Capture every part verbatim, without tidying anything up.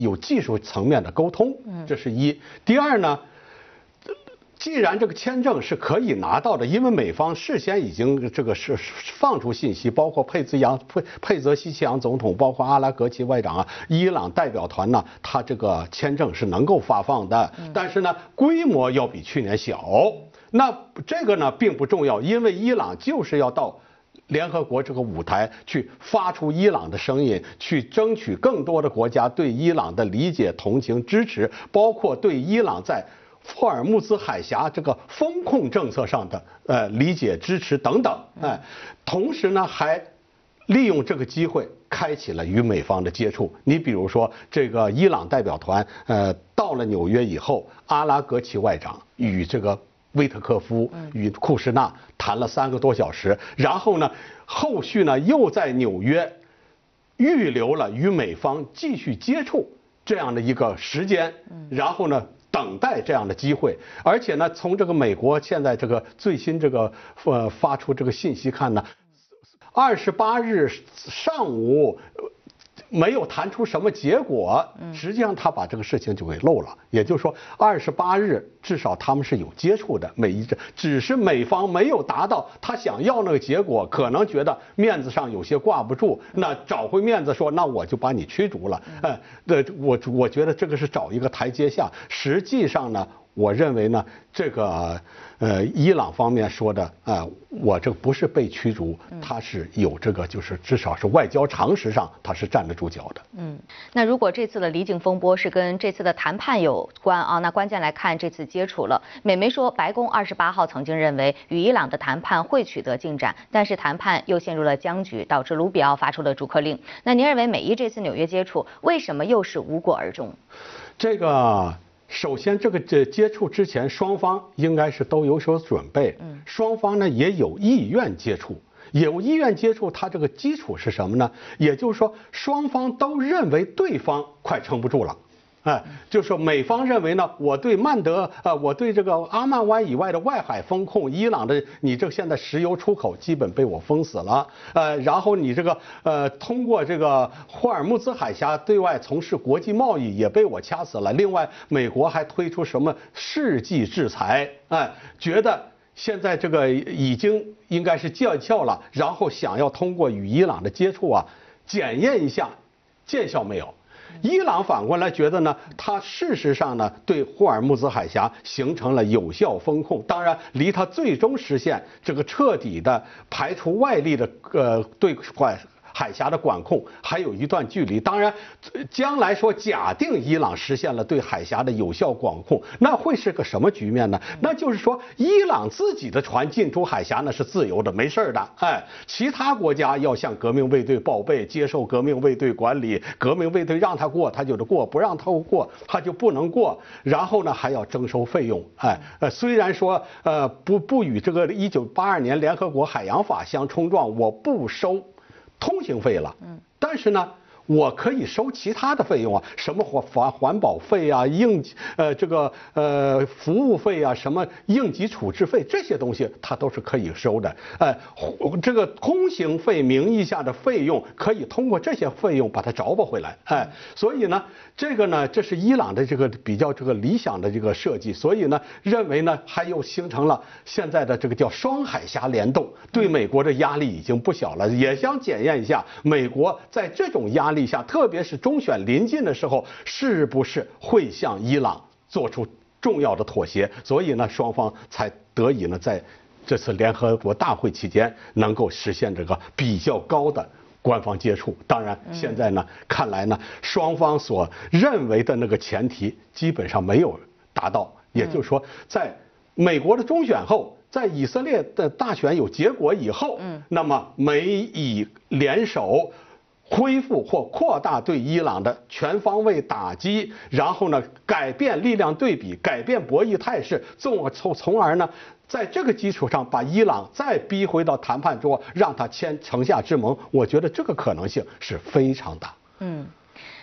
有技术层面的沟通，这是一。第二呢，既然这个签证是可以拿到的，因为美方事先已经这个是放出信息，包括佩兹扬佩佩泽西奇扬总统，包括阿拉格齐外长啊，伊朗代表团呢，他这个签证是能够发放的，但是呢，规模要比去年小。那这个呢并不重要，因为伊朗就是要到联合国这个舞台去发出伊朗的声音，去争取更多的国家对伊朗的理解、同情、支持，包括对伊朗在霍尔木兹海峡这个风控政策上的呃理解、支持等等，哎，同时呢还利用这个机会开启了与美方的接触。你比如说，这个伊朗代表团呃到了纽约以后，阿拉格齐外长与这个威特科夫与库什纳谈了三个多小时，然后呢，后续呢又在纽约预留了与美方继续接触这样的一个时间，然后呢等待这样的机会。而且呢，从这个美国现在这个最新这个呃发出这个信息看呢，二十八日上午没有谈出什么结果，实际上他把这个事情就给漏了。也就是说，二十八日至少他们是有接触的，美伊只是美方没有达到他想要那个结果，可能觉得面子上有些挂不住，那找回面子说，那我就把你驱逐了。哎，对，我我觉得这个是找一个台阶下。实际上呢，我认为呢，这个呃，伊朗方面说的啊、呃，我这不是被驱逐，他是有这个，就是至少是外交常识上他是站得住脚的。 嗯，那如果这次的离境风波是跟这次的谈判有关啊，那关键来看这次接触了。美媒说，白宫二十八号曾经认为与伊朗的谈判会取得进展，但是谈判又陷入了僵局，导致卢比奥发出了逐客令。那您认为美伊这次纽约接触为什么又是无果而终？ 这个。首先，这个这接触之前，双方应该是都有所准备。嗯，双方呢也有意愿接触，有意愿接触，它这个基础是什么呢？也就是说，双方都认为对方快撑不住了。哎，就是说美方认为呢，我对曼德呃，我对这个阿曼湾以外的外海风控，伊朗的你这现在石油出口基本被我封死了，呃，然后你这个呃通过这个霍尔木兹海峡对外从事国际贸易也被我掐死了。另外，美国还推出什么世纪制裁，哎，觉得现在这个已经应该是见效了，然后想要通过与伊朗的接触啊，检验一下见效没有。伊朗反过来觉得呢，它事实上呢对霍尔木兹海峡形成了有效风控，当然离它最终实现这个彻底的排除外力的呃对外海峡的管控还有一段距离。当然，将来说假定伊朗实现了对海峡的有效管控，那会是个什么局面呢？那就是说，伊朗自己的船进出海峡呢是自由的，没事的。哎，其他国家要向革命卫队报备，接受革命卫队管理，革命卫队让他过他就得过，不让他过他就不能过。然后呢还要征收费用。哎，呃，虽然说呃不不与这个一九八二年联合国海洋法相冲撞，我不收通行费了，嗯，但是呢，我可以收其他的费用啊，什么环环环保费啊，应呃这个呃服务费啊，什么应急处置费这些东西，它都是可以收的。呃，这个通行费名义下的费用，可以通过这些费用把它找补回来。哎，所以呢，这个呢，这是伊朗的这个比较这个理想的这个设计。所以呢，认为呢，还又形成了现在的这个叫双海峡联动，对美国的压力已经不小了，也想检验一下美国在这种压力下，特别是中选临近的时候，是不是会向伊朗做出重要的妥协。所以呢，双方才得以呢在这次联合国大会期间能够实现这个比较高的官方接触。当然，现在呢，看来呢，双方所认为的那个前提基本上没有达到。也就是说，在美国的中选后，在以色列的大选有结果以后，嗯，那么美以联手恢复或扩大对伊朗的全方位打击，然后呢，改变力量对比，改变博弈态势，从从从而呢，在这个基础上把伊朗再逼回到谈判桌，让他签城下之盟。我觉得这个可能性是非常大。嗯。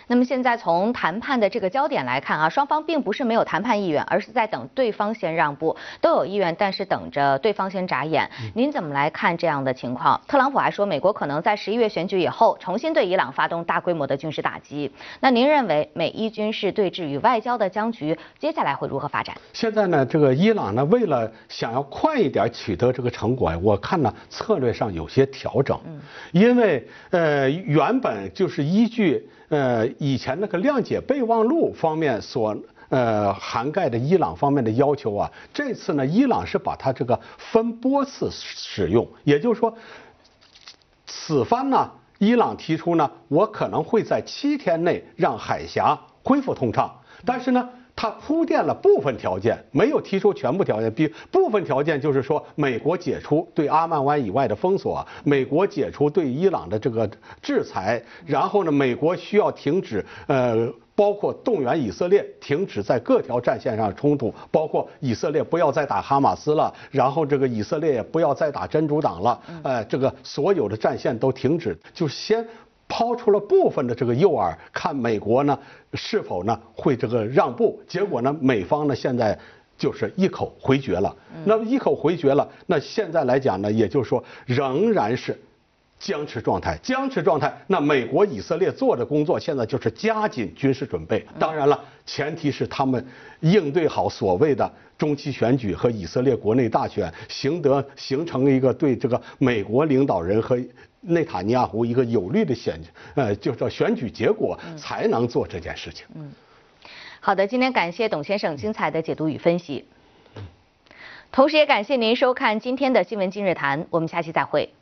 那么现在从谈判的这个焦点来看啊，双方并不是没有谈判意愿，而是在等对方先让步，都有意愿，但是等着对方先眨眼。您怎么来看这样的情况？特朗普还说，美国可能在十一月选举以后重新对伊朗发动大规模的军事打击。那您认为美伊军事对峙与外交的僵局接下来会如何发展？ 现在呢，这个伊朗呢，为了想要快一点取得这个成果，我看呢策略上有些调整，嗯，因为呃原本就是依据呃以前那个谅解备忘录方面所呃涵盖的伊朗方面的要求啊，这次呢伊朗是把它这个分波次使用，也就是说，此番呢伊朗提出呢，我可能会在七天内让海峡恢复通畅，但是呢。他铺垫了部分条件，没有提出全部条件。比部分条件就是说，美国解除对阿曼湾以外的封锁，美国解除对伊朗的这个制裁，然后呢，美国需要停止呃。包括动员以色列停止在各条战线上冲突，包括以色列不要再打哈马斯了，然后这个以色列也不要再打真主党了，呃，这个所有的战线都停止，就先抛出了部分的这个诱饵，看美国呢是否呢会这个让步。结果呢，美方呢现在就是一口回绝了。那么一口回绝了，那现在来讲呢，也就是说仍然是僵持状态，僵持状态。那美国、以色列做的工作现在就是加紧军事准备。当然了，前提是他们应对好所谓的中期选举和以色列国内大选，形得形成一个对这个美国领导人和内塔尼亚胡一个有利的选呃，就叫选举结果，才能做这件事情。 嗯，好的，今天感谢董先生精彩的解读与分析，同时也感谢您收看今天的新闻今日谈，我们下期再会。